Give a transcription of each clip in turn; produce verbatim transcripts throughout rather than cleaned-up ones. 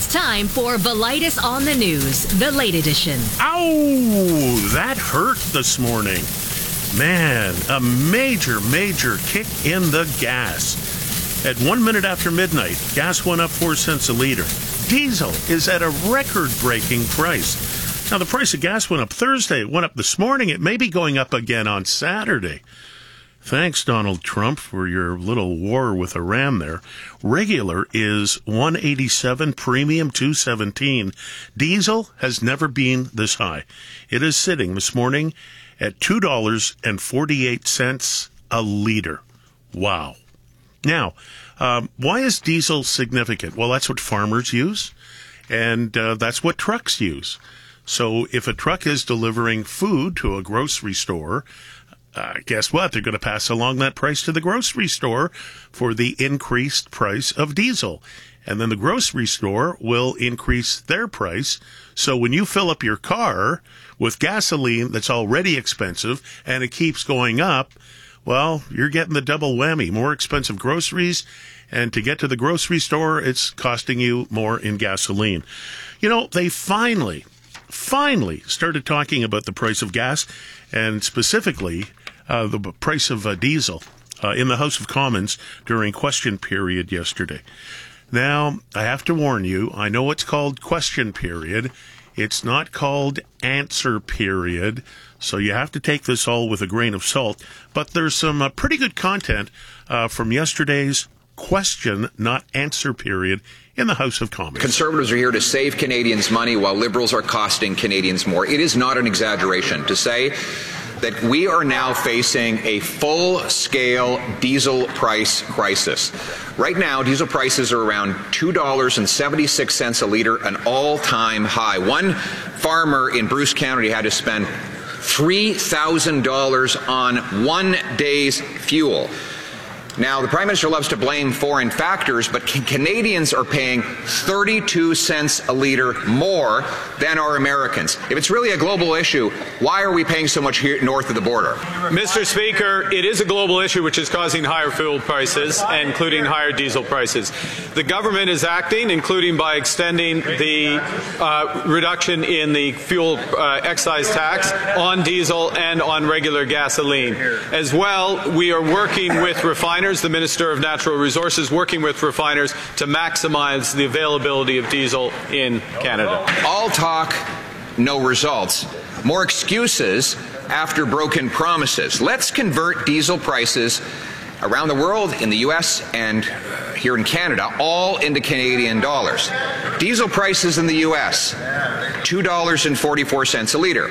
It's time for Velitis on the News, the late edition. Ow! That hurt this morning. Man, a major, major kick in the gas. At one minute after midnight, gas went up four cents a liter. Diesel is at a record-breaking price. Now, the price of gas went up Thursday. It went up this morning. It may be going up again on Saturday. Thanks, Donald Trump, for your little war with Iran there. Regular is one eighty-seven, premium two seventeen. Diesel has never been this high. It is sitting this morning at two dollars and forty-eight cents a liter. Wow. Now, um, why is diesel significant? Well, that's what farmers use, and uh, that's what trucks use. So if a truck is delivering food to a grocery store, Uh, guess what? They're going to pass along that price to the grocery store for the increased price of diesel. And then the grocery store will increase their price. So when you fill up your car with gasoline that's already expensive and it keeps going up, well, you're getting the double whammy. More expensive groceries, and to get to the grocery store, it's costing you more in gasoline. You know, they finally, finally started talking about the price of gas, and specifically Uh, the price of uh, diesel uh, in the House of Commons during question period yesterday. Now, I have to warn you, I know it's called question period. It's not called answer period, so you have to take this all with a grain of salt. But there's some uh, pretty good content uh, from yesterday's question, not answer period in the House of Commons. Conservatives are here to save Canadians money while Liberals are costing Canadians more. It is not an exaggeration to say that we are now facing a full-scale diesel price crisis. Right now, diesel prices are around two dollars and seventy-six cents a liter, an all-time high. One farmer in Bruce County had to spend three thousand dollars on one day's fuel. Now, the Prime Minister loves to blame foreign factors, but Canadians are paying thirty-two cents a liter more than our Americans. If it's really a global issue, why are we paying so much here north of the border? Mister Speaker, it is a global issue which is causing higher fuel prices, including higher diesel prices. The government is acting, including by extending the uh, reduction in the fuel uh, excise tax on diesel and on regular gasoline. As well, we are working with refiners, the Minister of Natural Resources, working with refiners to maximize the availability of diesel in Canada. All talk, no results. More excuses after broken promises. Let's convert diesel prices around the world, in the U S and here in Canada, all into Canadian dollars. Diesel prices in the U S, two dollars and forty-four cents a liter.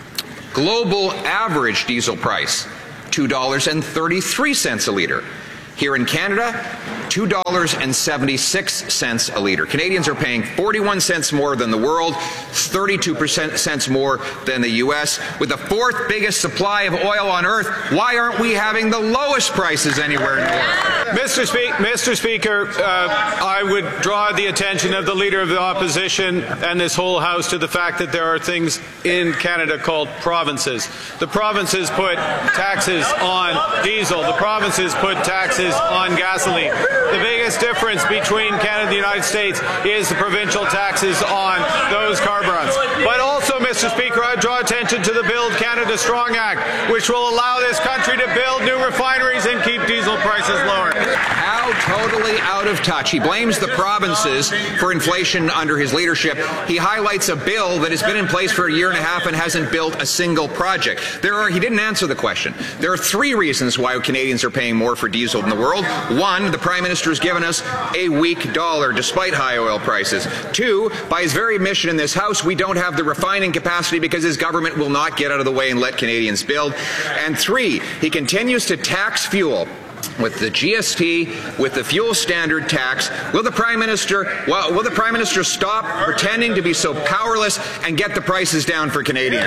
Global average diesel price, two dollars and thirty-three cents a liter. Here in Canada, two dollars and seventy-six cents a liter. Canadians are paying forty-one cents more than the world, thirty-two cents more than the U S. With the fourth biggest supply of oil on earth, why aren't we having the lowest prices anywhere in the world? Mister Spe- Mister Speaker, uh, I would draw the attention of the Leader of the Opposition and this whole House to the fact that there are things in Canada called provinces. The provinces put taxes on diesel. The provinces put taxes on gasoline. The biggest difference between Canada and the United States is the provincial taxes on those carburants. But also, Mister Speaker, I draw attention to the Build Canada Strong Act, which will allow this country to build new refineries and keep diesel prices lower. How totally out of touch. He blames the provinces for inflation under his leadership. He highlights a bill that has been in place for a year and a half and hasn't built a single project. There are, he didn't answer the question. There are three reasons why Canadians are paying more for diesel than the world. One, the Prime Minister has given us a weak dollar despite high oil prices. Two, by his very admission in this House, we don't have the refining capacity because his government will not get out of the way and let Canadians build. And three, he continues to tax fuel with the G S T, with the fuel standard tax. Will the Prime Minister, well, will the Prime Minister stop pretending to be so powerless and get the prices down for Canadians?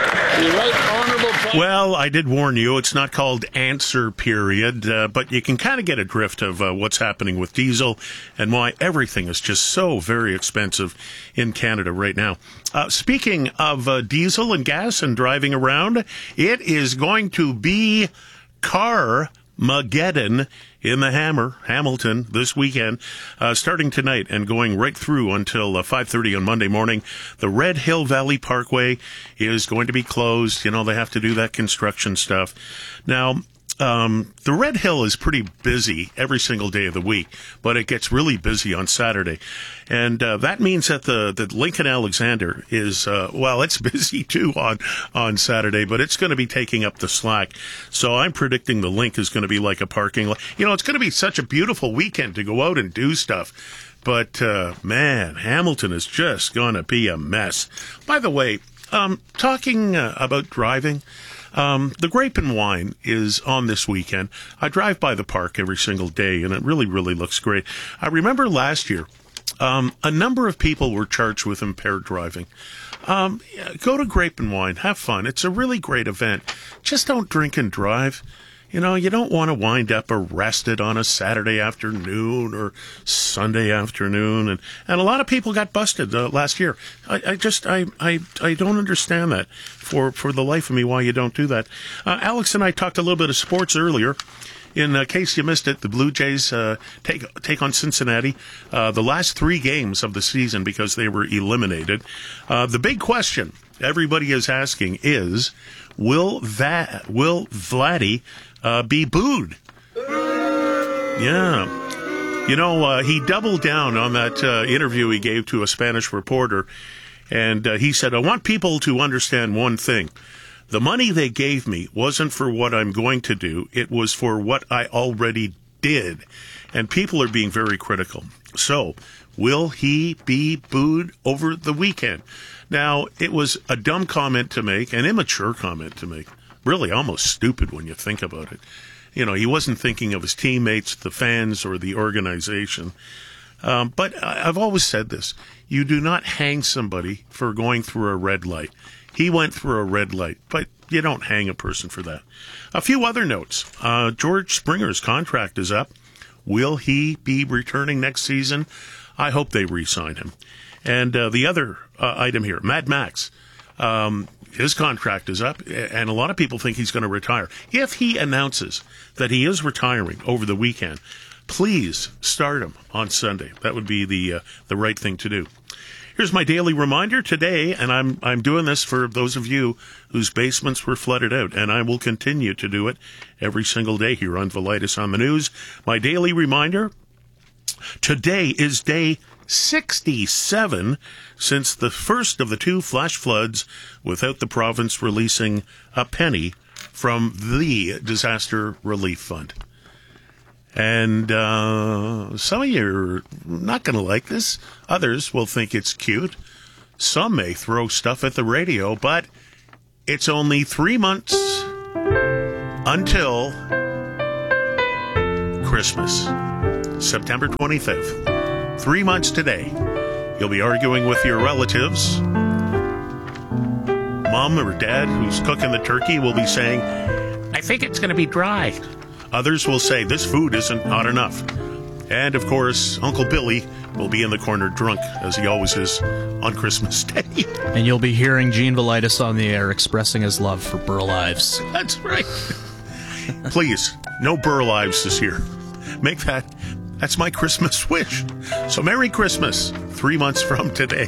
Well, I did warn you, it's not called answer period, uh, but you can kind of get a drift of uh, what's happening with diesel and why everything is just so very expensive in Canada right now. Uh, speaking of uh, diesel and gas and driving around, it is going to be car Mageddon in the Hammer, Hamilton, this weekend, uh, starting tonight and going right through until uh, five thirty on Monday morning. The Red Hill Valley Parkway is going to be closed. You know, they have to do that construction stuff. Now, Um, the Red Hill is pretty busy every single day of the week, but it gets really busy on Saturday. And uh, that means that the, the Lincoln Alexander is, uh, well, it's busy too on, on Saturday, but it's going to be taking up the slack. So I'm predicting the Link is going to be like a parking lot. You know, it's going to be such a beautiful weekend to go out and do stuff. But, uh, man, Hamilton is just going to be a mess. By the way, um, talking uh, about driving, Um, the Grape and Wine is on this weekend. I drive by the park every single day, and it really, really looks great. I remember last year, um, a number of people were charged with impaired driving. Um, go to Grape and Wine. Have fun. It's a really great event. Just don't drink and drive. You know, you don't want to wind up arrested on a Saturday afternoon or Sunday afternoon. And, and a lot of people got busted uh, last year. I, I just, I, I, I don't understand that for, for the life of me, why you don't do that. Uh, Alex and I talked a little bit of sports earlier. In uh, case you missed it, the Blue Jays uh, take take on Cincinnati, uh, the last three games of the season because they were eliminated. Uh, the big question everybody is asking is, will that will Vladdy uh, be booed? Yeah. You know, uh, he doubled down on that uh, interview he gave to a Spanish reporter, and uh, he said, I want people to understand one thing. The money they gave me wasn't for what I'm going to do. It was for what I already did. And people are being very critical. So, will he be booed over the weekend? Now, it was a dumb comment to make, an immature comment to make. Really almost stupid when you think about it. You know, he wasn't thinking of his teammates, the fans, or the organization. Um, but I've always said this. You do not hang somebody for going through a red light. He went through a red light, but you don't hang a person for that. A few other notes. Uh, George Springer's contract is up. Will he be returning next season? I hope they re-sign him. And uh, the other uh, item here, Mad Max. Um, his contract is up, and a lot of people think he's going to retire. If he announces that he is retiring over the weekend, please start him on Sunday. That would be the uh, the right thing to do. Here's my daily reminder today, and I'm I'm doing this for those of you whose basements were flooded out, and I will continue to do it every single day here on Velitis on the News. My daily reminder, today is day sixty-seven since the first of the two flash floods without the province releasing a penny from the Disaster Relief Fund. And uh, some of you are not going to like this. Others will think it's cute. Some may throw stuff at the radio, but it's only three months until Christmas, September twenty-fifth. Three months today. You'll be arguing with your relatives. Mom or dad who's cooking the turkey will be saying, I think it's going to be dry. Others will say, this food isn't hot enough. And, of course, Uncle Billy will be in the corner drunk, as he always is on Christmas Day. And you'll be hearing Gene Velitis on the air expressing his love for Burl Ives. That's right. Please, no Burl Ives this year. Make that, that's my Christmas wish. So Merry Christmas, three months from today.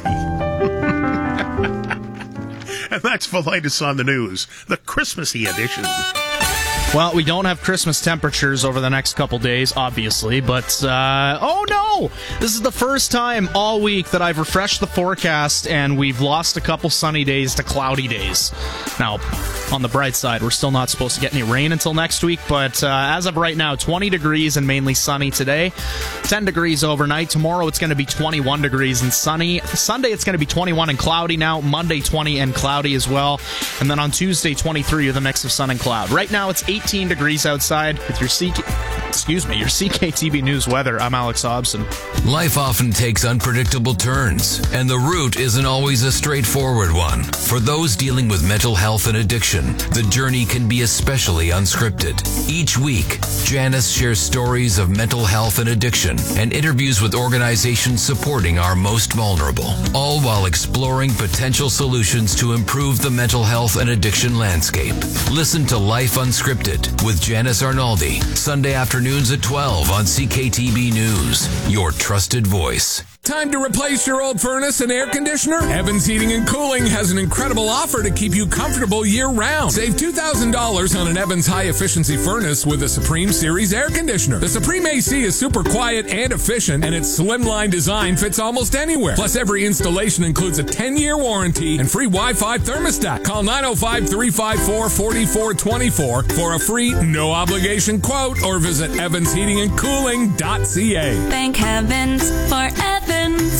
And that's Velitis on the News, the Christmassy edition. Well, we don't have Christmas temperatures over the next couple days, obviously, but, uh, oh no! This is the first time all week that I've refreshed the forecast, and we've lost a couple sunny days to cloudy days. Now, on the bright side, we're still not supposed to get any rain until next week, but uh, as of right now, twenty degrees and mainly sunny today, ten degrees overnight. Tomorrow it's going to be twenty-one degrees and sunny. Sunday it's going to be twenty-one and cloudy now. Monday twenty and cloudy as well. And then on Tuesday twenty-three with a mix of sun and cloud. Right now it's eighteen degrees outside with your C- excuse me, your C K T B News weather. I'm Alex Hobson. Life often takes unpredictable turns, and the route isn't always a straightforward one. For those dealing with mental health and addiction, the journey can be especially unscripted. Each week, Janice shares stories of mental health and addiction and interviews with organizations supporting our most vulnerable, all while exploring potential solutions to improve the mental health and addiction landscape. Listen to Life Unscripted with Janice Arnaldi, Sunday afternoons at twelve on C K T B News, your trusted voice. Time to replace your old furnace and air conditioner? Evans Heating and Cooling has an incredible offer to keep you comfortable year-round. Save two thousand dollars on an Evans high-efficiency furnace with a Supreme Series air conditioner. The Supreme A C is super quiet and efficient, and its slimline design fits almost anywhere. Plus, every installation includes a ten-year warranty and free Wi-Fi thermostat. Call nine oh five, three five four, four four two four for a free, no-obligation quote, or visit evans heating and cooling dot c a. Thank heavens for Evans.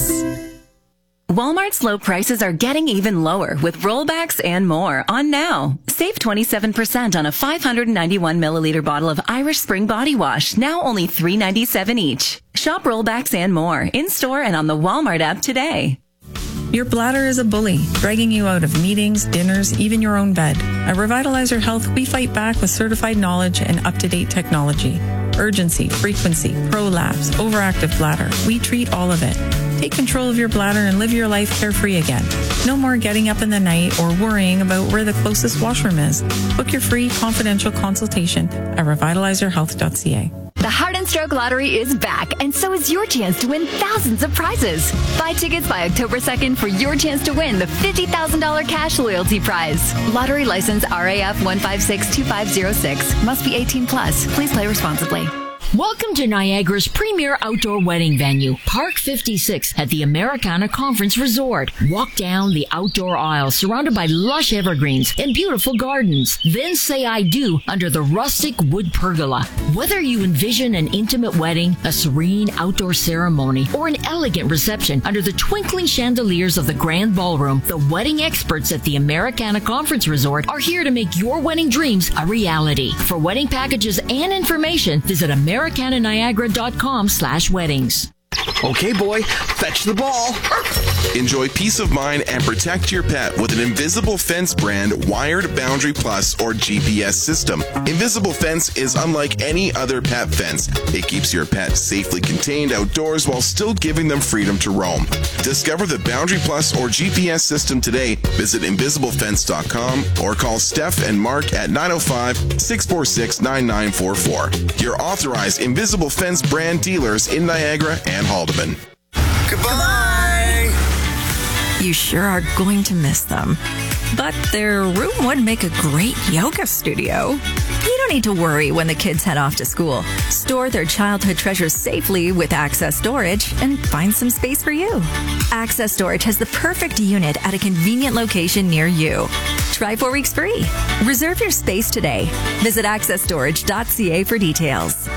Walmart's low prices are getting even lower with rollbacks and more on now. Save twenty-seven percent on a five hundred ninety-one milliliter bottle of Irish Spring Body Wash, now only three ninety-seven each. Shop rollbacks and more in-store and on the Walmart app today. Your bladder is a bully, dragging you out of meetings, dinners, even your own bed. At Revitalizer Health, we fight back with certified knowledge and up-to-date technology. Urgency, frequency, prolapse, overactive bladder. We treat all of it. Take control of your bladder and live your life carefree again. No more getting up in the night or worrying about where the closest washroom is. Book your free confidential consultation at revitalizer health dot c a. The Heart and Stroke Lottery is back, and so is your chance to win thousands of prizes. Buy tickets by October second for your chance to win the fifty thousand dollars cash loyalty prize. Lottery license R A F one five six two five zero six. Must be eighteen plus. Please play responsibly. Welcome to Niagara's premier outdoor wedding venue, Park fifty-six at the Americana Conference Resort. Walk down the outdoor aisle surrounded by lush evergreens and beautiful gardens. Then say I do under the rustic wood pergola. Whether you envision an intimate wedding, a serene outdoor ceremony, or an elegant reception under the twinkling chandeliers of the grand ballroom, the wedding experts at the Americana Conference Resort are here to make your wedding dreams a reality. For wedding packages and information, visit Americana Niagara dot com slash weddings. Okay, boy, fetch the ball. Enjoy peace of mind and protect your pet with an Invisible Fence brand wired Boundary Plus or G P S system. Invisible Fence is unlike any other pet fence. It keeps your pet safely contained outdoors while still giving them freedom to roam. Discover the Boundary Plus or G P S system today. Visit invisible fence dot com or call Steph and Mark at nine oh five, six four six, nine nine four four. Your authorized Invisible Fence brand dealers in Niagara and Haldeman. Goodbye! You sure are going to miss them. But their room would make a great yoga studio. You don't need to worry when the kids head off to school. Store their childhood treasures safely with Access Storage and find some space for you. Access Storage has the perfect unit at a convenient location near you. Try four weeks free. Reserve your space today. Visit access storage dot c a for details.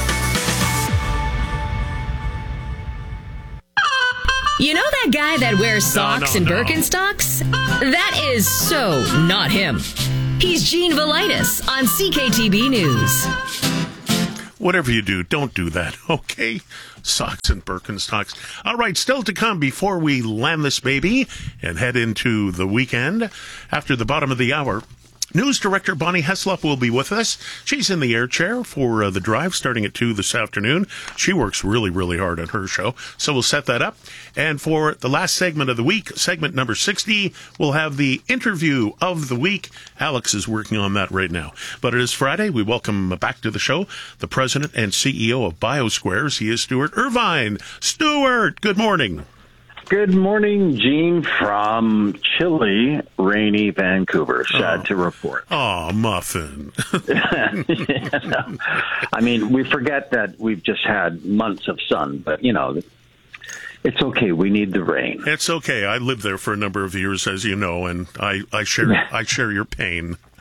You know that guy that wears socks no, no, and no. Birkenstocks? That is so not him. He's Gene Velitis on C K T B News. Whatever you do, don't do that, okay? Socks and Birkenstocks. All right, still to come before we land this baby and head into the weekend. After the bottom of the hour, News Director Bonnie Heslop will be with us. She's in the air chair for uh, The Drive starting at two this afternoon. She works really, really hard on her show, so we'll set that up. And for the last segment of the week, segment number sixty, we'll have the interview of the week. Alex is working on that right now. But it is Friday. We welcome back to the show the president and C E O of BioSquares. He is Stuart Irvine. Stuart, good morning. Good morning, Gene, from chilly, rainy Vancouver. Sad oh. to report. Oh, muffin. yeah, no. I mean, we forget that we've just had months of sun, but, you know, it's okay. We need the rain. It's okay. I lived there for a number of years, as you know, and I, I share I share your pain.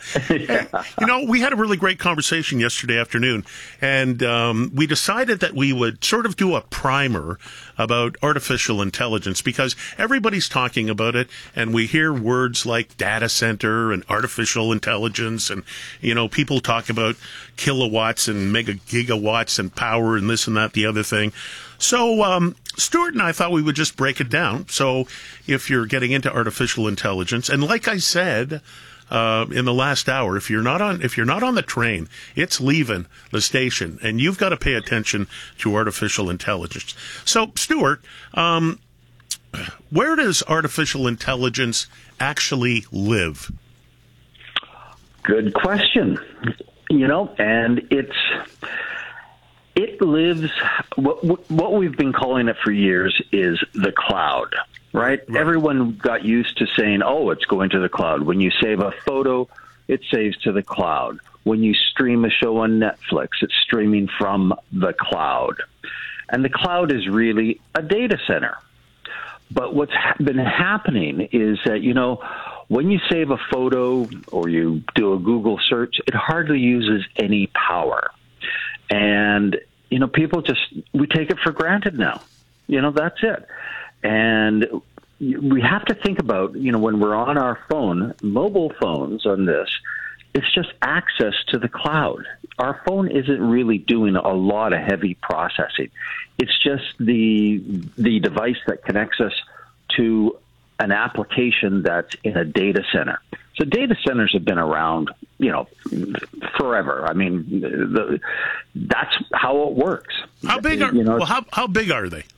yeah. You know, we had a really great conversation yesterday afternoon, and um, we decided that we would sort of do a primer about artificial intelligence, because everybody's talking about it, and we hear words like data center and artificial intelligence, and, you know, people talk about kilowatts and mega gigawatts and power and this and that, the other thing. So um, Stuart and I thought we would just break it down. So if you're getting into artificial intelligence, and like I said uh, in the last hour, if you're not on if you're not on the train, it's leaving the station, and you've got to pay attention to artificial intelligence. So Stuart, um, where does artificial intelligence actually live? Good question. You know, and it's. It lives, what, what we've been calling it for years is the cloud, right? right? Everyone got used to saying, oh, it's going to the cloud. When you save a photo, it saves to the cloud. When you stream a show on Netflix, it's streaming from the cloud. And the cloud is really a data center. But what's ha- been happening is that, you know, when you save a photo or you do a Google search, it hardly uses any power. And, you know, people just, we take it for granted now. You know, that's it. And we have to think about, you know, when we're on our phone, mobile phones on this, it's just access to the cloud. Our phone isn't really doing a lot of heavy processing. It's just the the device that connects us to an application that's in a data center. So data centers have been around, you know, forever. I mean, the, that's how it works. How big are you know, well, how how big are they?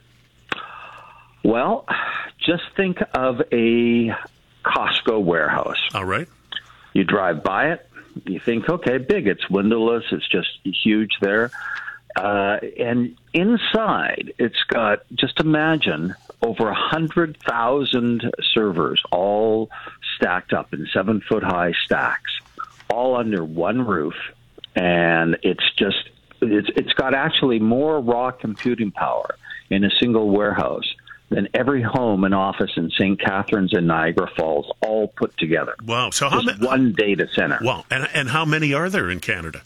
Well, just think of a Costco warehouse. All right. You drive by it, you think, okay, big. It's windowless. It's just huge there. Uh, and inside, it's got, just imagine, over one hundred thousand servers all stacked up in seven-foot-high stacks, all under one roof. And it's just, it's, it's got actually more raw computing power in a single warehouse than every home and office in Saint Catharines and Niagara Falls all put together. Wow. So how many? Ma- one data center. Wow. And, and how many are there in Canada?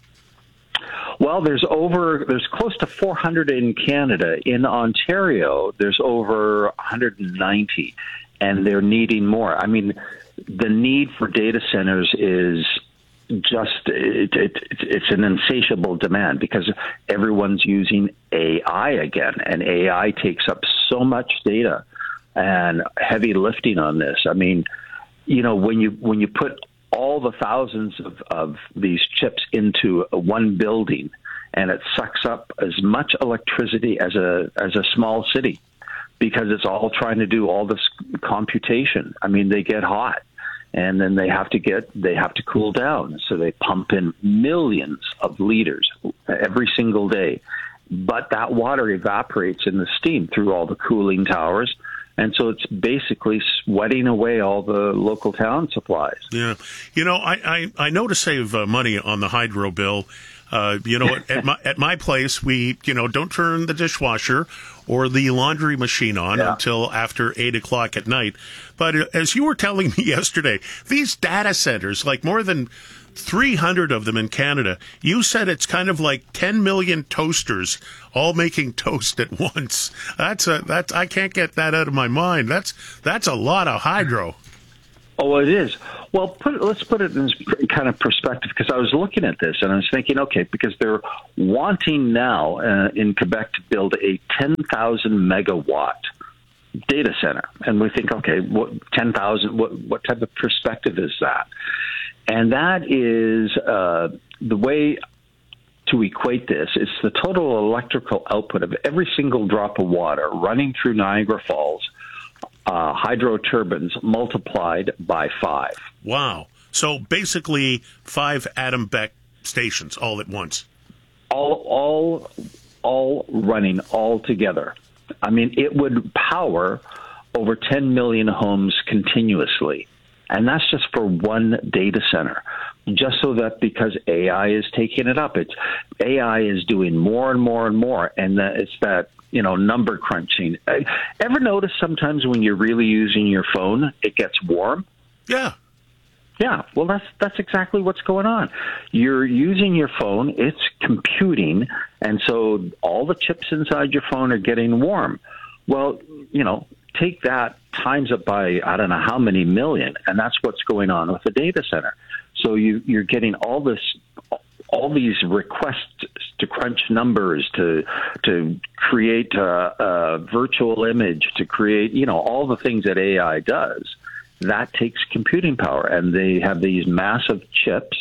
Well, there's over, there's close to four hundred in Canada. In Ontario, there's over one hundred ninety, and they're needing more. I mean, the need for data centers is just, it, it, it's an insatiable demand because everyone's using A I again, and A I takes up so much data and heavy lifting on this. I mean, you know, when you when you put all the thousands of, of these chips into one building, and it sucks up as much electricity as a as a small city because it's all trying to do all this computation. I mean, they get hot, and then they have to get they have to cool down, so they pump in millions of liters every single day. But that water evaporates in the steam through all the cooling towers. And so it's basically sweating away all the local town supplies. Yeah. You know, I, I, I know to save uh, money on the hydro bill. Uh, you know, at, at my at my place, we, you know, don't turn the dishwasher or the laundry machine on yeah. until after eight o'clock at night. But as you were telling me yesterday, these data centers, like more than three hundred of them in Canada, you said it's kind of like ten million toasters all making toast at once. That's a that's I can't get that out of my mind. That's that's a lot of hydro. Oh, it is. Well, put, let's put it in this kind of perspective, because I was looking at this and I was thinking, okay, because they're wanting now uh, in Quebec to build a ten thousand megawatt data center, and we think, okay, what ten thousand? What what type of perspective is that? And that is uh, the way to equate this. It's the total electrical output of every single drop of water running through Niagara Falls, uh, hydro turbines multiplied by five. Wow. So basically five Adam Beck stations all at once. All, all, all running all together. I mean, it would power over ten million homes continuously. And that's just for one data center, just so that because A I is taking it up, it's A I is doing more and more and more, and that it's that, you know, number crunching. Ever notice sometimes when you're really using your phone, it gets warm? Yeah. Yeah, well, that's that's exactly what's going on. You're using your phone, it's computing, and so all the chips inside your phone are getting warm. Well, you know, take that, times it by, I don't know how many million, and that's what's going on with the data center. So you, you're getting all this, all these requests to crunch numbers, to to create a, a virtual image, to create, you know, all the things that A I does. That takes computing power, and they have these massive chips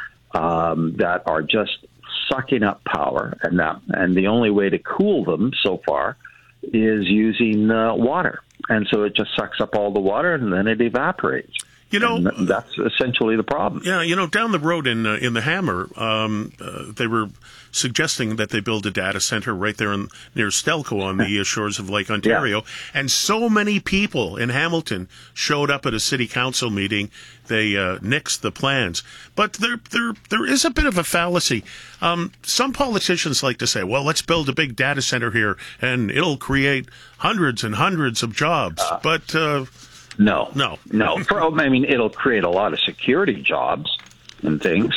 um, that are just sucking up power, and that, and the only way to cool them so far is using uh, water, and so it just sucks up all the water, and then it evaporates. You know, and that's essentially the problem. Yeah, you know, down the road in uh, in the Hammer, um, uh, they were suggesting that they build a data center right there in, near Stelco on the shores of Lake Ontario. Yeah. And so many people in Hamilton showed up at a city council meeting. They uh, nixed the plans. But there, there, there is a bit of a fallacy. Um, some politicians like to say, well, let's build a big data center here, and it'll create hundreds and hundreds of jobs. Uh, but... Uh, No, no, no. For, I mean, it'll create a lot of security jobs and things,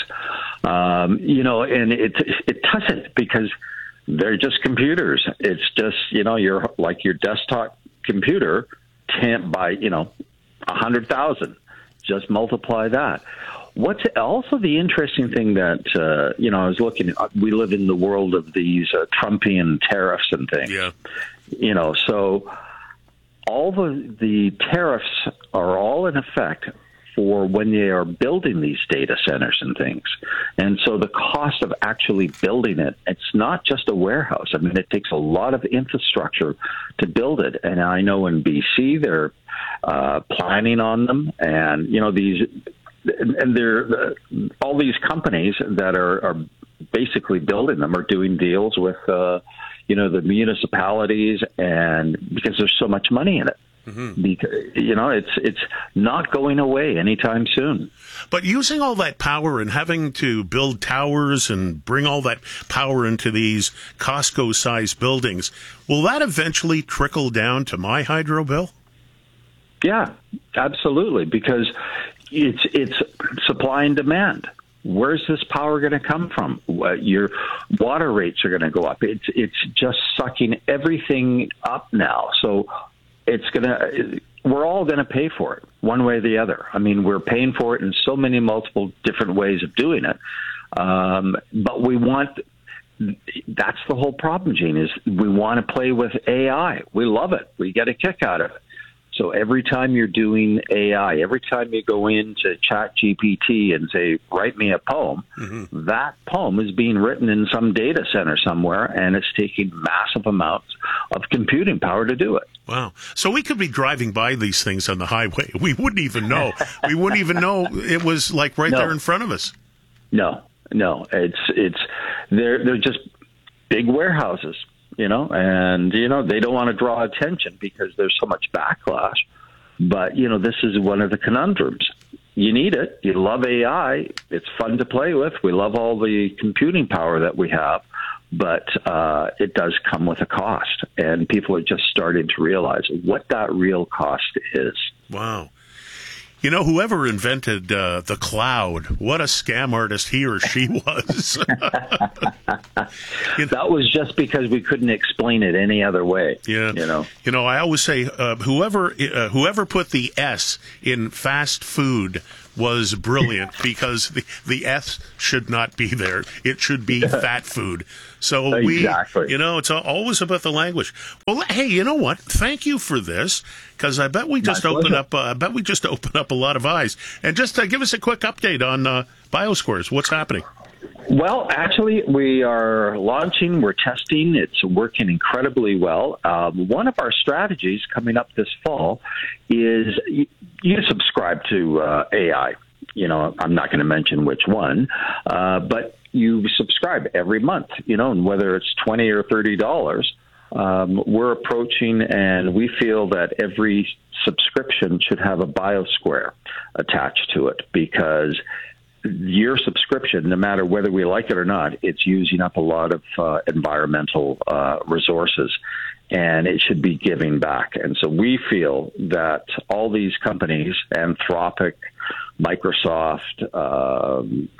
um, you know, and it it doesn't, because they're just computers. It's just, you know, your like your desktop computer can't buy, you know, a hundred thousand. Just multiply that. What's also the interesting thing that uh, you know, I was looking. We live in the world of these uh, Trumpian tariffs and things. Yeah, you know, so. All the, the tariffs are all in effect for when they are building these data centers and things. And so the cost of actually building it, it's not just a warehouse. I mean, it takes a lot of infrastructure to build it. And I know in B C they're uh, planning on them. And, you know, these, and they're, all these companies that are, are basically building them are doing deals with, uh, you know, the municipalities, and because there's so much money in it. Mm-hmm. Because, you know, it's it's not going away anytime soon. But using all that power and having to build towers and bring all that power into these Costco-sized buildings, will that eventually trickle down to my hydro bill? Yeah, absolutely, because it's it's supply and demand. Where's this power going to come from? Your water rates are going to go up. It's it's just sucking everything up now. So it's going to. We're all going to pay for it one way or the other. I mean, we're paying for it in so many multiple different ways of doing it. Um, but we want. That's the whole problem, Gene. Is we want to play with A I. We love it. We get a kick out of it. So every time you're doing A I, every time you go into Chat G P T and say, write me a poem, mm-hmm. that poem is being written in some data center somewhere, and it's taking massive amounts of computing power to do it. Wow. So we could be driving by these things on the highway. We wouldn't even know. We wouldn't even know it was like right no. there in front of us. No, no. It's, it's, they're, they're just big warehouses. You know, and, you know, they don't want to draw attention because there's so much backlash. But, you know, this is one of the conundrums. You need it. You love A I. It's fun to play with. We love all the computing power that we have. But uh, it does come with a cost. And people are just starting to realize what that real cost is. Wow. You know, whoever invented uh, the cloud, what a scam artist he or she was. you know, that was just because we couldn't explain it any other way. Yeah. You know, you know, I always say uh, whoever uh, whoever put the S in fast food was brilliant because the, the S should not be there. It should be fat food. So exactly. we, you know, it's always about the language. Well, hey, you know what? Thank you for this, because I bet we just My open pleasure. up. Uh, I bet we just open up a lot of eyes. And just uh, give us a quick update on uh, BioSquares. What's happening? Well, actually, we are launching. We're testing. It's working incredibly well. Um, one of our strategies coming up this fall is you, you subscribe to uh, A I. You know, I'm not going to mention which one, uh, but you subscribe every month, you know, and whether it's twenty or thirty dollars, um, we're approaching, and we feel that every subscription should have a BioSquare attached to it, because your subscription, no matter whether we like it or not, it's using up a lot of uh, environmental uh, resources, and it should be giving back. And so we feel that all these companies, Anthropic, Microsoft, um,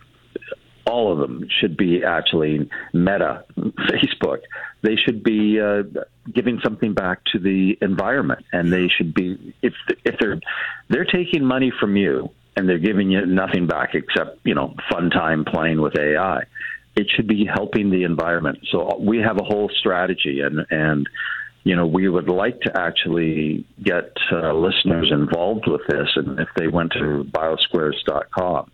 all of them should be actually Meta, Facebook. They should be uh, giving something back to the environment, and they should be if if they're they're taking money from you and they're giving you nothing back except, you know, fun time playing with A I. It should be helping the environment. So we have a whole strategy, and and you know, we would like to actually get uh, listeners involved with this. And if they went to biosquares dot com,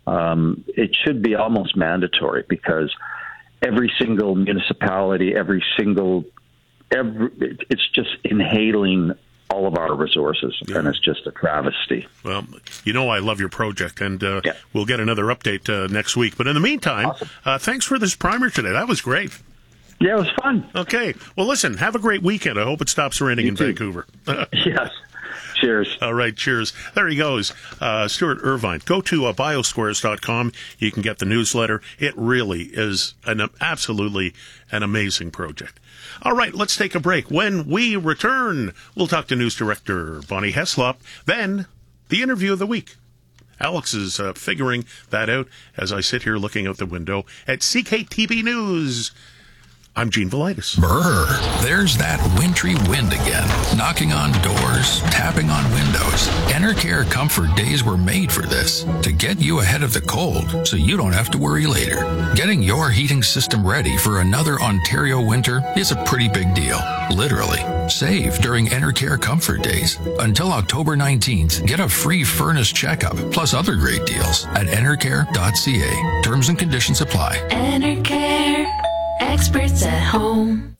um, it should be almost mandatory, because every single municipality, every single, every, it's just inhaling all of our resources, yeah. and it's just a travesty. Well, you know I love your project, and uh, yeah. we'll get another update uh, next week. But in the meantime, awesome. uh, thanks for this primer today. That was great. Yeah, it was fun. Okay. Well, listen, have a great weekend. I hope it stops raining you in too. Vancouver. Yes. Cheers. All right, cheers. There he goes, uh, Stuart Irvine. Go to uh, biosquares dot com. You can get the newsletter. It really is an absolutely an amazing project. All right, let's take a break. When we return, we'll talk to News Director Bonnie Heslop. Then, the interview of the week. Alex is uh, figuring that out as I sit here looking out the window at C K T B News. I'm Gene Velitis. Brr, there's that wintry wind again, knocking on doors, tapping on windows. Enercare Comfort Days were made for this, to get you ahead of the cold so you don't have to worry later. Getting your heating system ready for another Ontario winter is a pretty big deal, literally. Save during Enercare Comfort Days. Until October nineteenth, get a free furnace checkup, plus other great deals at enercare dot c a. Terms and conditions apply. Enercare. Experts at home.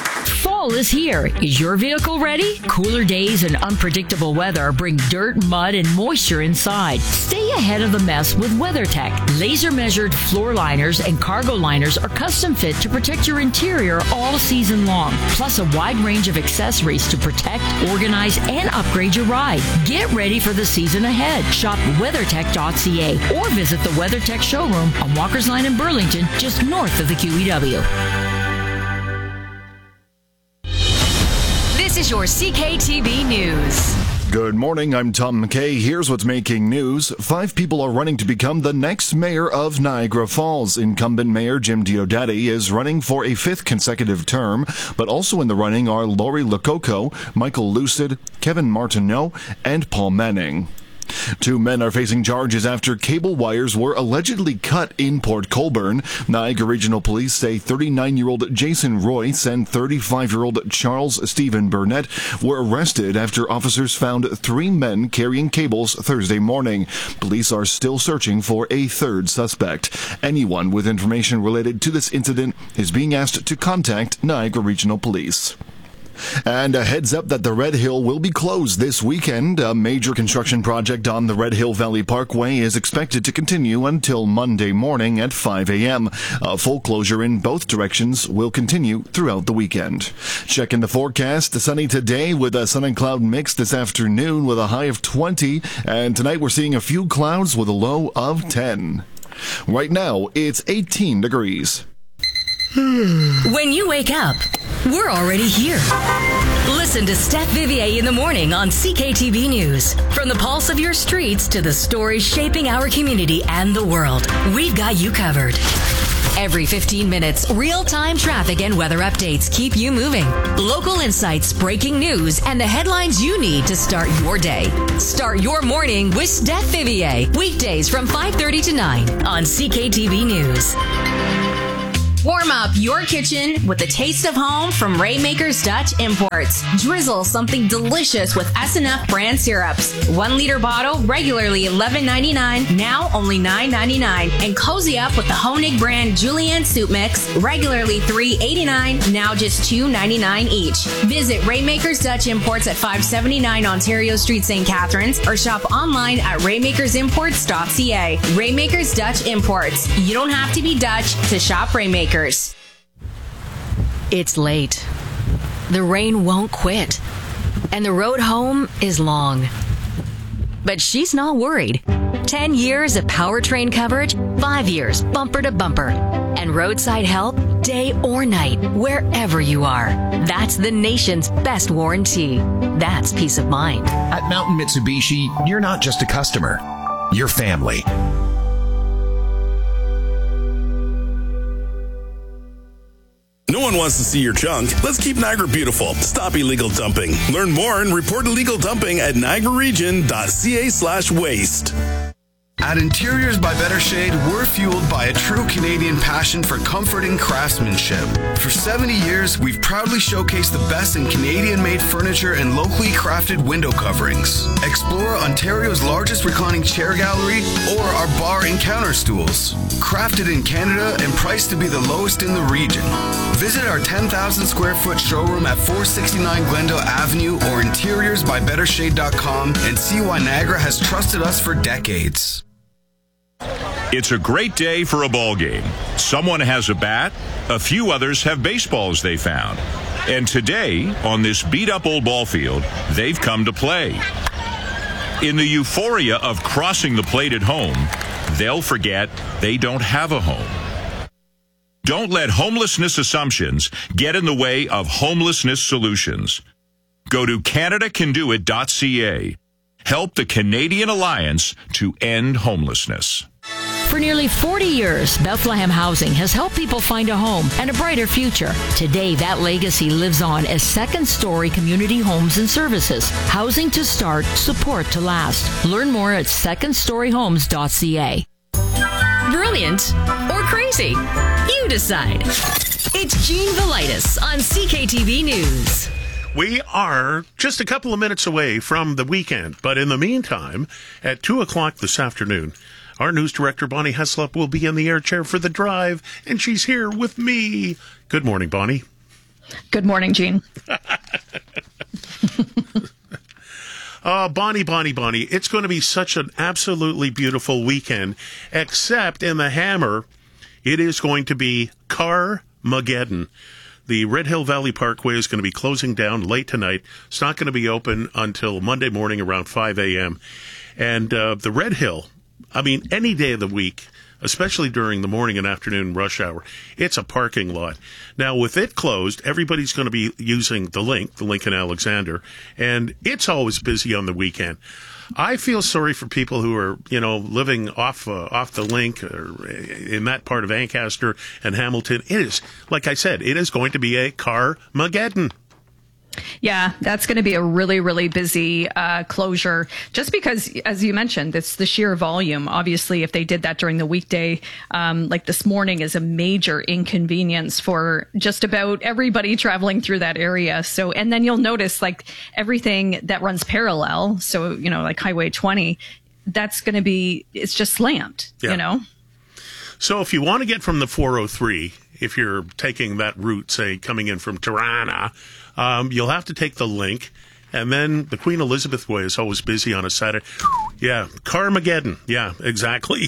Fall is here. Is your vehicle ready? Cooler days and unpredictable weather bring dirt, mud, and moisture inside. Stay ahead of the mess with WeatherTech. Laser-measured floor liners and cargo liners are custom fit to protect your interior all season long. Plus a wide range of accessories to protect, organize, and upgrade your ride. Get ready for the season ahead. Shop weather tech dot c a or visit the WeatherTech showroom on Walker's Line in Burlington, just north of the Q E W. This is your C K T B News. Good morning, I'm Tom McKay. Here's what's making news. Five people are running to become the next mayor of Niagara Falls. Incumbent Mayor Jim Diodati is running for a fifth consecutive term, but also in the running are Lori Lococo, Michael Lucid, Kevin Martineau, and Paul Manning. Two men are facing charges after cable wires were allegedly cut in Port Colborne. Niagara Regional Police say thirty-nine-year-old Jason Royce and thirty-five-year-old Charles Stephen Burnett were arrested after officers found three men carrying cables Thursday morning. Police are still searching for a third suspect. Anyone with information related to this incident is being asked to contact Niagara Regional Police. And a heads up that the Red Hill will be closed this weekend. A major construction project on the Red Hill Valley Parkway is expected to continue until Monday morning at five a.m. A full closure in both directions will continue throughout the weekend. Checking the forecast, sunny today with a sun and cloud mix this afternoon with a high of twenty. And tonight we're seeing a few clouds with a low of ten. Right now, it's eighteen degrees. When you wake up, we're already here. Listen to Steph Vivier in the morning on C K T V News. From the pulse of your streets to the stories shaping our community and the world, we've got you covered. Every fifteen minutes, real-time traffic and weather updates keep you moving. Local insights, breaking news, and the headlines you need to start your day. Start your morning with Steph Vivier. Weekdays from five thirty to nine on C K T V News. Warm up your kitchen with the taste of home from Raymaker's Dutch Imports. Drizzle something delicious with S and F brand syrups. One liter bottle, regularly eleven ninety-nine, now only nine ninety-nine. And cozy up with the Honig brand Julienne Soup Mix, regularly three eighty-nine, now just two ninety-nine each. Visit Raymaker's Dutch Imports at five seventy-nine Ontario Street, Saint Catharines, or shop online at raymakers imports dot c a. Raymaker's Dutch Imports. You don't have to be Dutch to shop Raymaker. It's late. The rain won't quit. And the road home is long. But she's not worried. Ten years of powertrain coverage, five years bumper to bumper. And roadside help day or night, wherever you are. That's the nation's best warranty. That's peace of mind. At Mountain Mitsubishi, you're not just a customer. your family. No one wants to see your junk. Let's keep Niagara beautiful. Stop illegal dumping. Learn more and report illegal dumping at niagararegion.ca slash waste. At Interiors by Better Shade, we're fueled by a true Canadian passion for comfort and craftsmanship. For seventy years, we've proudly showcased the best in Canadian-made furniture and locally crafted window coverings. Explore Ontario's largest reclining chair gallery or our bar and counter stools. Crafted in Canada and priced to be the lowest in the region. Visit our ten thousand square foot showroom at four sixty-nine Glendale Avenue or interiors by better shade dot com and see why Niagara has trusted us for decades. It's a great day for a ball game. Someone has a bat, a few others have baseballs they found. And today, on this beat-up old ball field, they've come to play. In the euphoria of crossing the plate at home, they'll forget they don't have a home. Don't let homelessness assumptions get in the way of homelessness solutions. Go to canada can do it dot c a. Help the Canadian Alliance to end homelessness. For nearly forty years, Bethlehem Housing has helped people find a home and a brighter future. Today, that legacy lives on as Second Story Community Homes and Services. Housing to start, support to last. Learn more at second story homes dot c a. Brilliant or crazy? You decide. It's Gene Velitis on C K T V News. We are just a couple of minutes away from the weekend, but in the meantime, at two o'clock this afternoon, our news director, Bonnie Heslop, will be in the air chair for The Drive, and she's here with me. Good morning, Bonnie. Good morning, Gene. Oh, Bonnie, Bonnie, Bonnie, it's going to be such an absolutely beautiful weekend, except in the Hammer, it is going to be Car-mageddon. The Red Hill Valley Parkway is going to be closing down late tonight. It's not going to be open until Monday morning around five a.m. And uh, the Red Hill, I mean, any day of the week, especially during the morning and afternoon rush hour, it's a parking lot. Now, with it closed, everybody's going to be using the link, the Lincoln Alexander, and it's always busy on the weekend. I feel sorry for people who are, you know, living off uh, off the link or in that part of Ancaster and Hamilton. It is, like I said, it is going to be a Car-mageddon. Yeah, that's going to be a really, really busy uh, closure just because, as you mentioned, it's the sheer volume. Obviously, if they did that during the weekday, um, like this morning is a major inconvenience for just about everybody traveling through that area. So, and then you'll notice like everything that runs parallel. So, you know, like Highway twenty, that's going to be, it's just slammed, yeah. you know? So if you want to get from the four oh three, if you're taking that route, say, coming in from Tirana, Um, you'll have to take the link, and then the Queen Elizabeth Way is always busy on a Saturday. Yeah, Car-mageddon. Yeah, exactly.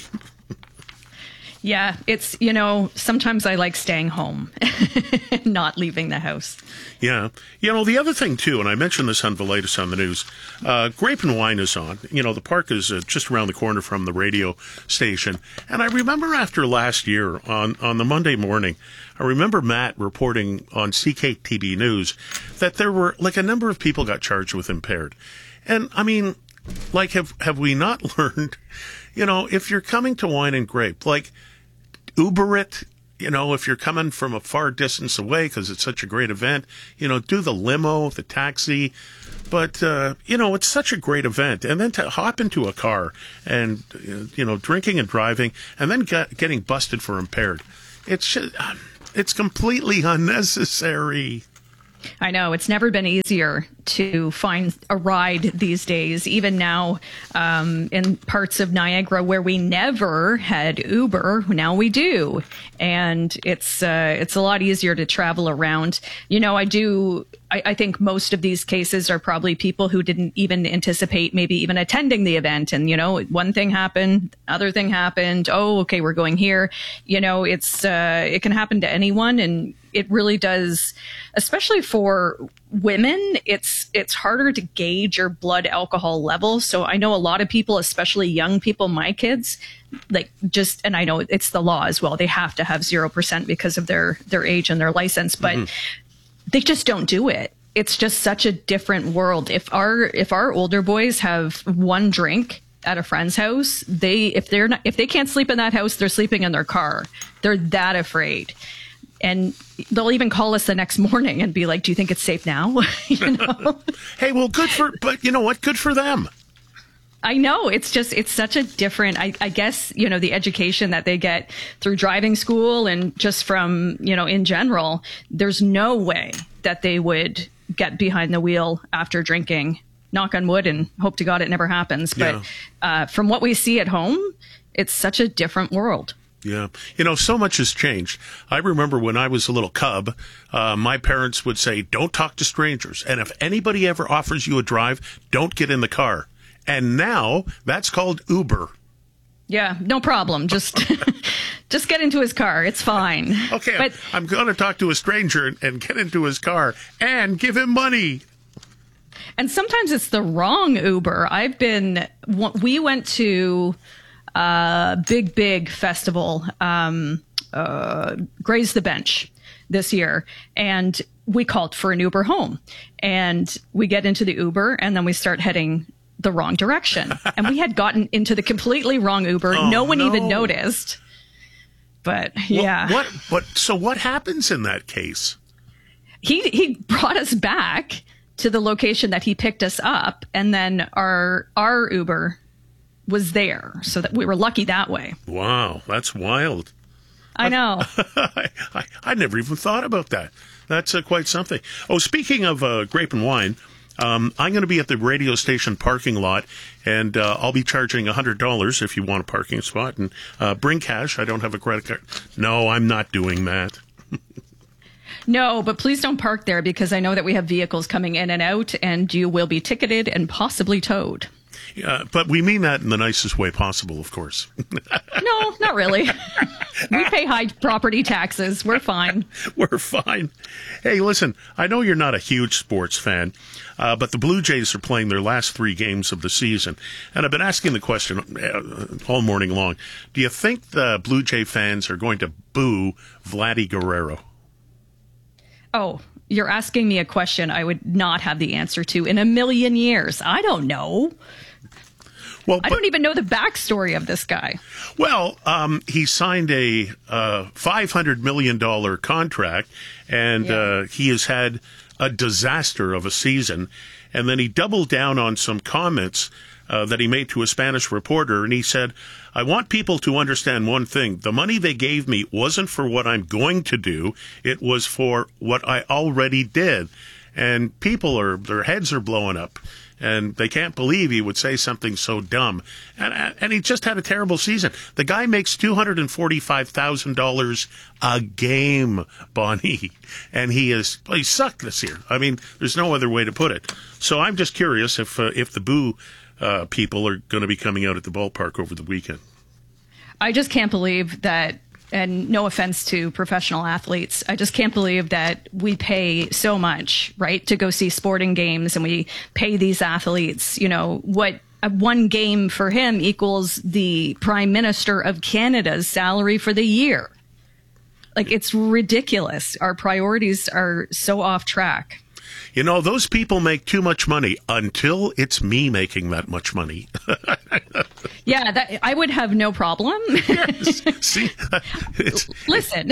Yeah, it's, you know, sometimes I like staying home, not leaving the house. Yeah. You know, the other thing, too, and I mentioned this on Velitis on the news, uh, Grape and Wine is on. You know, the park is uh, just around the corner from the radio station. And I remember after last year on, on the Monday morning, I remember Matt reporting on C K T V News that there were, like, a number of people got charged with impaired. And, I mean, like, have, have we not learned, you know, if you're coming to Wine and Grape, like, Uber it, you know, if you're coming from a far distance away because it's such a great event, you know, do the limo, the taxi. But, uh, you know, it's such a great event. And then to hop into a car and, you know, drinking and driving and then get, getting busted for impaired. It's just, it's completely unnecessary. I know. It's never been easier to find a ride these days, even now um, in parts of Niagara where we never had Uber. Now we do. And it's uh, it's a lot easier to travel around. You know, I do. I, I think most of these cases are probably people who didn't even anticipate maybe even attending the event. And, you know, one thing happened, other thing happened. Oh, OK, we're going here. You know, it's uh, it can happen to anyone. And it really does, especially for women, it's it's harder to gauge your blood alcohol level. So I know a lot of people, especially young people, my kids, like just, and I know it's the law as well, they have to have zero percent because of their, their age and their license, but mm-hmm. they just don't do it. It's just such a different world. If our if our older boys have one drink at a friend's house, they if they're not if they can't sleep in that house, they're sleeping in their car. They're that afraid. And they'll even call us the next morning and be like, "Do you think it's safe now?" You know? Hey, well, good for, but you know what? Good for them. I know. It's just, it's such a different, I, I guess, you know, the education that they get through driving school and just from, you know, in general, there's no way that they would get behind the wheel after drinking. Knock on wood and hope to God it never happens. But Yeah. uh, from what we see at home, it's such a different world. Yeah. You know, so much has changed. I remember when I was a little cub, uh, my parents would say, don't talk to strangers. And if anybody ever offers you a drive, don't get in the car. And now that's called Uber. Yeah, no problem. Just just get into his car. It's fine. Okay, But I'm going to talk to a stranger and, and get into his car and give him money. And sometimes it's the wrong Uber. I've been, we went to a big, big festival, um, uh, Graze the Bench this year. And we called for an Uber home. And we get into the Uber and then we start heading the wrong direction. And we had gotten into the completely wrong Uber. Oh, no one no. even noticed. But yeah. What, what, what, so what happens in that case? He he brought us back to the location that he picked us up, and then our our Uber was there, so that we were lucky that way. Wow, that's wild. I know. I, I, I never even thought about that. That's uh, quite something. Oh, speaking of uh, grape and wine, um, I'm going to be at the radio station parking lot, and uh, I'll be charging one hundred dollars if you want a parking spot. And uh, bring cash. I don't have a credit card. No, I'm not doing that. No, but please don't park there because I know that we have vehicles coming in and out, and you will be ticketed and possibly towed. Uh, but we mean that in the nicest way possible, of course. No, not really. We pay high property taxes. We're fine. We're fine. Hey, listen, I know you're not a huge sports fan, uh, but the Blue Jays are playing their last three games of the season. And I've been asking the question uh, all morning long. Do you think the Blue Jay fans are going to boo Vladdy Guerrero? Oh, you're asking me a question I would not have the answer to in a million years. I don't know. Well, I don't even know the backstory of this guy. Well, um, he signed a uh, five hundred million dollars contract, and Yeah. uh, he has had a disaster of a season. And then he doubled down on some comments uh, that he made to a Spanish reporter, and he said, I want people to understand one thing. The money they gave me wasn't for what I'm going to do. It was for what I already did. And people are, their heads are blowing up. And they can't believe he would say something so dumb. And and he just had a terrible season. The guy makes two hundred forty-five thousand dollars a game, Bonnie. And he is, he sucked this year. I mean, there's no other way to put it. So I'm just curious if uh, if the boo uh, people are going to be coming out at the ballpark over the weekend. I just can't believe that, and no offense to professional athletes, I just can't believe that we pay so much, right, to go see sporting games, and we pay these athletes, you know, what uh, one game for him equals the Prime Minister of Canada's salary for the year. Like, it's ridiculous. Our priorities are so off track. You know, those people make too much money until it's me making that much money. Yeah, that I would have no problem. Yes. See, it's, Listen.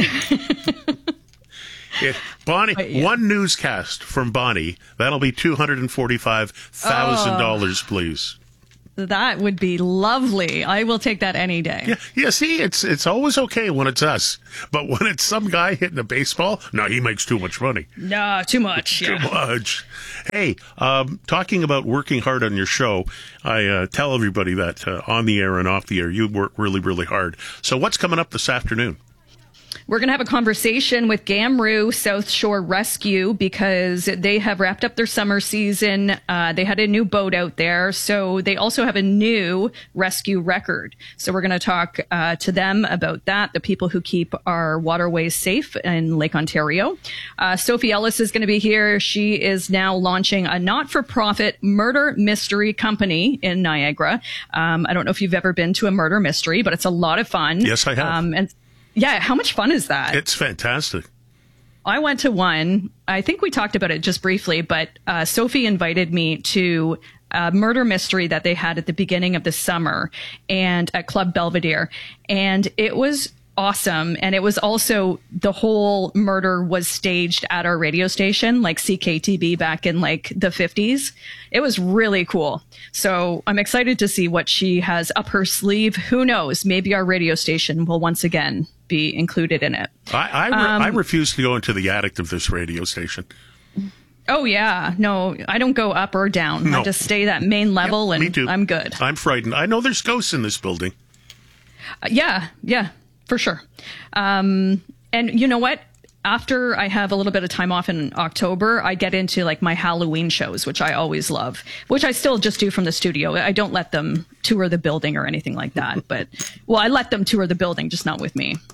Yeah. Bonnie, But, yeah. one newscast from Bonnie. That'll be two hundred forty-five thousand dollars, Oh. please. That would be lovely. I will take that any day. Yeah, yeah, see, it's it's always okay when it's us. But when it's some guy hitting a baseball, no, he makes too much money. No, too much. Too Yeah. much. Hey, um, talking about working hard on your show, I uh, tell everybody that uh, on the air and off the air, you work really, really hard. So what's coming up this afternoon? We're going to have a conversation with Gamru South Shore Rescue because they have wrapped up their summer season. Uh, they had a new boat out there. So they also have a new rescue record. So we're going to talk uh, to them about that, the people who keep our waterways safe in Lake Ontario. Uh, Sophie Ellis is going to be here. She is now launching a not-for-profit murder mystery company in Niagara. Um, I don't know if you've ever been to a murder mystery, but it's a lot of fun. Yes, I have. Um, and Yeah, how much fun is that? It's fantastic. I went to one. I think we talked about it just briefly, but uh, Sophie invited me to a murder mystery that they had at the beginning of the summer and at Club Belvedere. And it was awesome. And it was also, the whole murder was staged at our radio station, like C K T B back in like the fifties. It was really cool. So I'm excited to see what she has up her sleeve. Who knows? Maybe our radio station will once again be included in it. I, I, re- um, I refuse to go into the attic of this radio station. Oh, yeah. No, I don't go up or down. No. I just stay that main level Yep, me and too. I'm good. I'm frightened. I know there's ghosts in this building. Uh, yeah, yeah, for sure. Um, and you know what? After I have a little bit of time off in October, I get into like my Halloween shows, which I always love, which I still just do from the studio. I don't let them tour the building or anything like that. But, well, I let them tour the building, just not with me.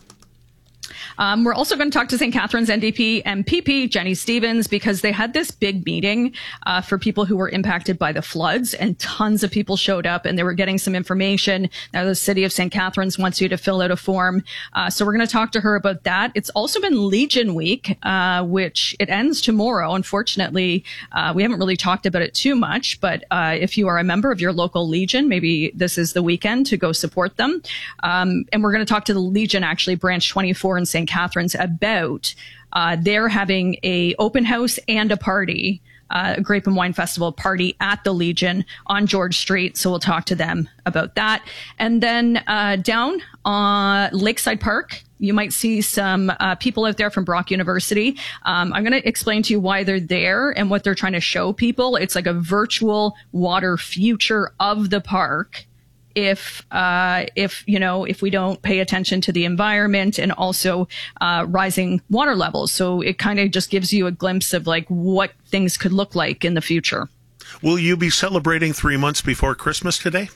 Um, we're also going to talk to Saint Catharines N D P M P P Jenny Stevens, because they had this big meeting uh, for people who were impacted by the floods, and tons of people showed up and they were getting some information. Now the city of Saint Catharines wants you to fill out a form. Uh, so we're going to talk to her about that. It's also been Legion Week, uh, which it ends tomorrow. Unfortunately, uh, we haven't really talked about it too much, but uh, if you are a member of your local Legion, maybe this is the weekend to go support them. Um, and we're going to talk to the Legion, actually, Branch twenty-four in Saint Catharines, about uh, they're having a open house and a party, uh, a Grape and Wine Festival party at the Legion on George Street. So we'll talk to them about that. And then uh, down on Lakeside Park, you might see some uh, people out there from Brock University. Um, I'm going to explain to you why they're there and what they're trying to show people. It's like a virtual water future of the park. If, uh, if, you know, if we don't pay attention to the environment, and also, uh, rising water levels. So it kind of just gives you a glimpse of like what things could look like in the future. Will you be celebrating three months before Christmas today?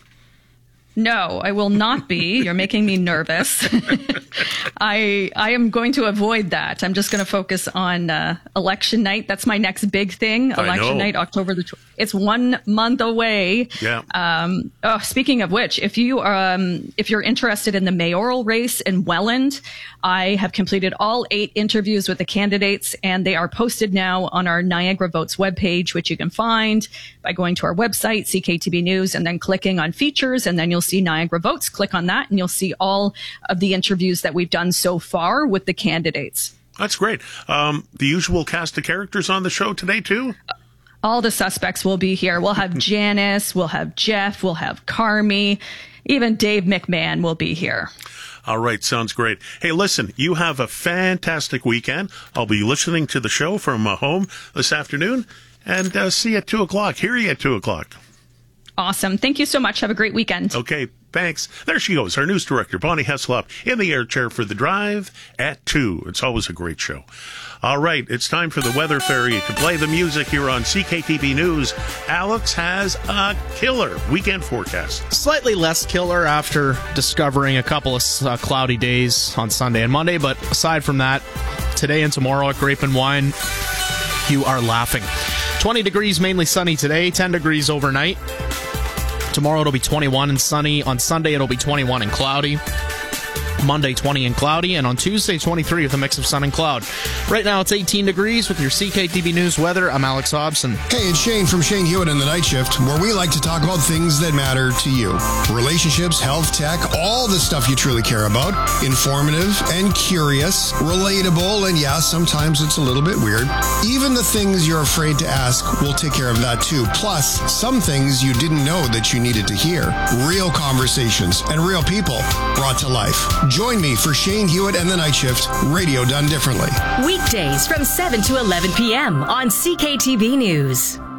No, I will not be. You're making me nervous. I I am going to avoid that. I'm just going to focus on uh, election night. That's my next big thing. Election night, October the twelfth. It's one month away. Yeah. Um, oh, speaking of which, if you um if you're interested in the mayoral race in Welland, I have completed all eight interviews with the candidates, and they are posted now on our Niagara Votes webpage, which you can find by going to our website, C K T B News, and then clicking on features, and then you'll see Niagara Votes. Click on that, and you'll see all of the interviews that we've done so far with the candidates. That's great. Um, the usual cast of characters on the show today, too? All the suspects will be here. We'll have Janice, we'll have Jeff, we'll have Carmi, even Dave McMahon will be here. All right, sounds great. Hey, listen, you have a fantastic weekend. I'll be listening to the show from uh, home this afternoon, and uh, see you at two o'clock. Hear you at two o'clock. Awesome. Thank you so much. Have a great weekend. Okay, thanks. There she goes, our news director, Bonnie Heslop, in the air chair for The Drive at two. It's always a great show. All right, it's time for the Weather Fairy to play the music here on C K T B News. Alex has a killer weekend forecast. Slightly less killer after discovering a couple of uh, cloudy days on Sunday and Monday, but aside from that, today and tomorrow at Grape and Wine, you are laughing. twenty degrees, mainly sunny today, ten degrees overnight. Tomorrow it'll be twenty-one and sunny. On Sunday it'll be twenty-one and cloudy. Monday, twenty and cloudy, and on Tuesday, twenty-three with a mix of sun and cloud. Right now, it's eighteen degrees with your C K T B News weather. I'm Alex Hobson. Hey, it's Shane from Shane Hewitt in the Night Shift, where we like to talk about things that matter to you. Relationships, health, tech, all the stuff you truly care about. Informative and curious, relatable, and yeah, sometimes it's a little bit weird. Even the things you're afraid to ask, we'll take care of that too. Plus, some things you didn't know that you needed to hear. Real conversations and real people brought to life. Join me for Shane Hewitt and the Night Shift, radio done differently. Weekdays from seven to eleven p.m. on C K T B News.